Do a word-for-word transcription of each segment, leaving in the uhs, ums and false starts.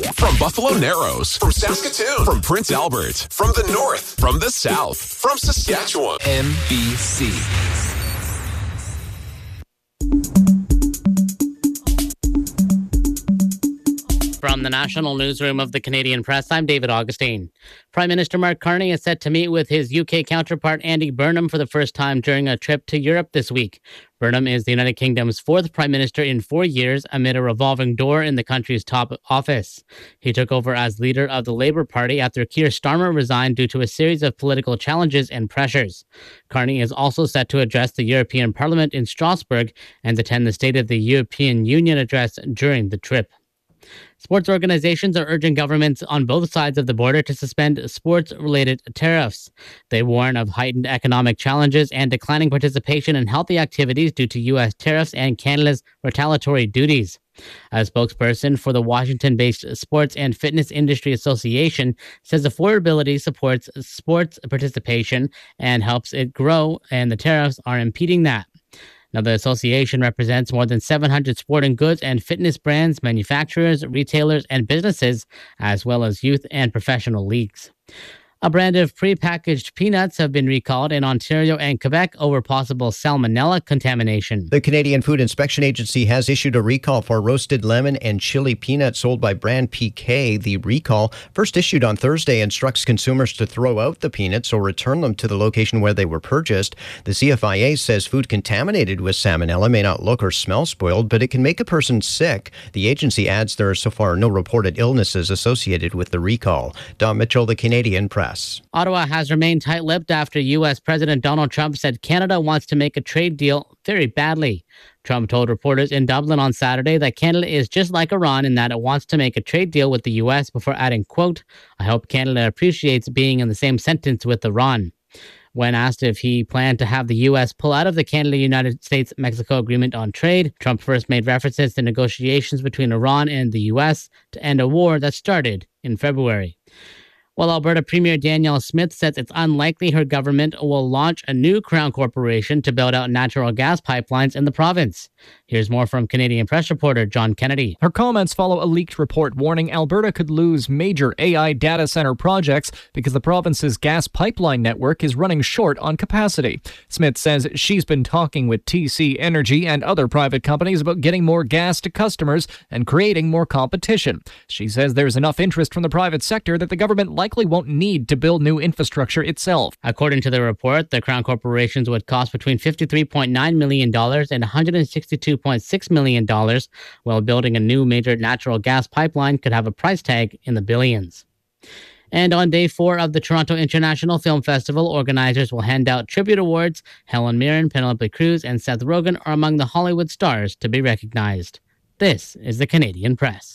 From Buffalo Narrows, from Saskatoon, from Prince Albert, from the north, from the south, from Saskatchewan. M B C. From the National Newsroom of the Canadian Press, I'm David Augustine. Prime Minister Mark Carney is set to meet with his U K counterpart Andy Burnham for the first time during a trip to Europe this week. Burnham is the United Kingdom's fourth Prime Minister in four years amid a revolving door in the country's top office. He took over as leader of the Labour Party after Keir Starmer resigned due to a series of political challenges and pressures. Carney is also set to address the European Parliament in Strasbourg and attend the State of the European Union address during the trip. Sports organizations are urging governments on both sides of the border to suspend sports-related tariffs. They warn of heightened economic challenges and declining participation in healthy activities due to U S tariffs and Canada's retaliatory duties. A spokesperson for the Washington-based Sports and Fitness Industry Association says affordability supports sports participation and helps it grow, and the tariffs are impeding that. Now, the association represents more than seven hundred sporting goods and fitness brands, manufacturers, retailers, and businesses, as well as youth and professional leagues. A brand of pre-packaged peanuts have been recalled in Ontario and Quebec over possible salmonella contamination. The Canadian Food Inspection Agency has issued a recall for roasted lemon and chili peanuts sold by brand P K. The recall, first issued on Thursday, instructs consumers to throw out the peanuts or return them to the location where they were purchased. The C F I A says food contaminated with salmonella may not look or smell spoiled, but it can make a person sick. The agency adds there are so far no reported illnesses associated with the recall. Don Mitchell, The Canadian Press. Ottawa has remained tight-lipped after U S President Donald Trump said Canada wants to make a trade deal very badly. Trump told reporters in Dublin on Saturday that Canada is just like Iran in that it wants to make a trade deal with the U S before adding, quote, "I hope Canada appreciates being in the same sentence with Iran." When asked if he planned to have the U S pull out of the Canada-United States-Mexico agreement on trade, Trump first made references to negotiations between Iran and the U S to end a war that started in February. While Alberta Premier Danielle Smith says it's unlikely her government will launch a new Crown Corporation to build out natural gas pipelines in the province. Here's more from Canadian Press reporter John Kennedy. Her comments follow a leaked report warning Alberta could lose major A I data center projects because the province's gas pipeline network is running short on capacity. Smith says she's been talking with T C Energy and other private companies about getting more gas to customers and creating more competition. She says there's enough interest from the private sector that the government likely won't need to build new infrastructure itself. According to the report, the Crown Corporations would cost between fifty-three point nine million dollars and one hundred sixty-two point six million dollars, while building a new major natural gas pipeline could have a price tag in the billions. And on day four of the Toronto International Film Festival, organizers will hand out tribute awards. Helen Mirren, Penelope Cruz, and Seth Rogen are among the Hollywood stars to be recognized. This is the Canadian Press.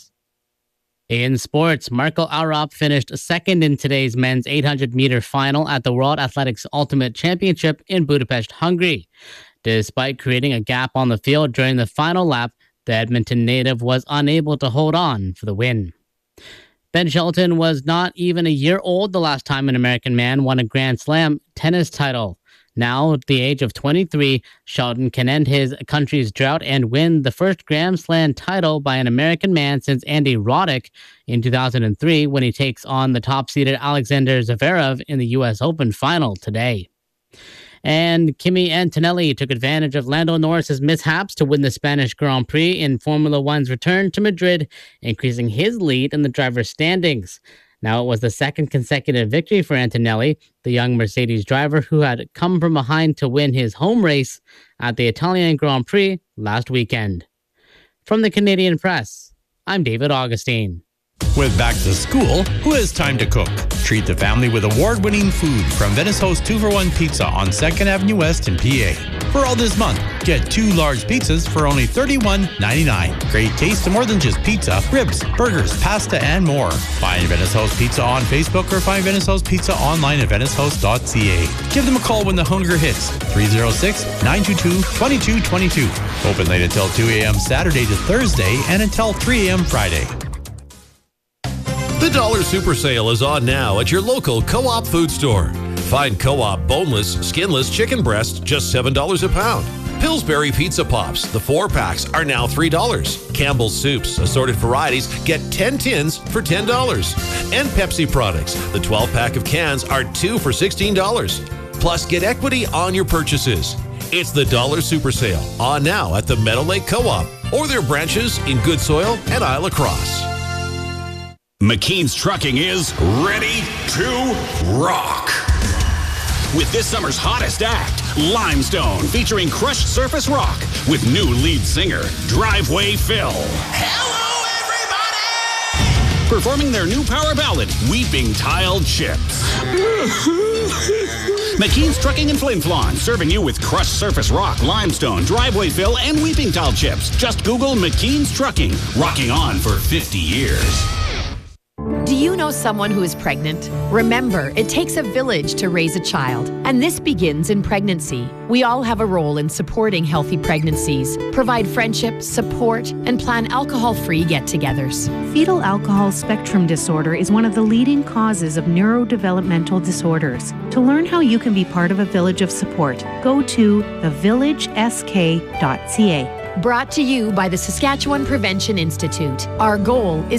In sports, Marco Arop finished second in today's men's eight hundred meter final at the World Athletics Ultimate Championship in Budapest, Hungary. Despite creating a gap on the field during the final lap, the Edmonton native was unable to hold on for the win. Ben Shelton was not even a year old the last time an American man won a Grand Slam tennis title. Now, at the age of twenty-three, Shelton can end his country's drought and win the first Grand Slam title by an American man since Andy Roddick in two thousand three, when he takes on the top-seeded Alexander Zverev in the U S Open final today. And Kimi Antonelli took advantage of Lando Norris's mishaps to win the Spanish Grand Prix in Formula One's return to Madrid, increasing his lead in the driver's standings. Now, it was the second consecutive victory for Antonelli, the young Mercedes driver who had come from behind to win his home race at the Italian Grand Prix last weekend. From the Canadian Press, I'm David Augustine. With back to school, who has time to cook? Treat the family with award-winning food from Venice Host two for one Pizza on second Avenue West in P A. For all this month, get two large pizzas for only thirty-one ninety-nine. Great taste of more than just pizza, ribs, burgers, pasta, and more. Find Venice Host Pizza on Facebook or find Venice Host Pizza online at venice host dot c a. Give them a call when the hunger hits. three oh six, nine two two, two two two two. Open late until two a.m. Saturday to Thursday and until three a.m. Friday. The Dollar Super Sale is on now at your local Co-op food store. Find Co-op boneless, skinless chicken breast just seven dollars a pound. Pillsbury Pizza Pops, the four packs, are now three dollars. Campbell's Soups, assorted varieties, get ten tins for ten dollars. And Pepsi products, the twelve pack of cans, are two for sixteen dollars. Plus, get equity on your purchases. It's the Dollar Super Sale, on now at the Meadow Lake Co-op or their branches in Good Soil and Isle Across. McKean's Trucking is ready to rock. With this summer's hottest act, Limestone, featuring crushed surface rock with new lead singer, Driveway Phil. Hello, everybody! Performing their new power ballad, Weeping Tiled Chips. McKean's Trucking and Flin Flon, serving you with crushed surface rock, limestone, driveway fill, and weeping tile chips. Just Google McKean's Trucking, rocking on for fifty years. Do you know someone who is pregnant? Remember, it takes a village to raise a child, and this begins in pregnancy. We all have a role in supporting healthy pregnancies, provide friendship, support, and plan alcohol-free get-togethers. Fetal alcohol spectrum disorder is one of the leading causes of neurodevelopmental disorders. To learn how you can be part of a village of support, go to the village s k dot c a. Brought to you by the Saskatchewan Prevention Institute. Our goal is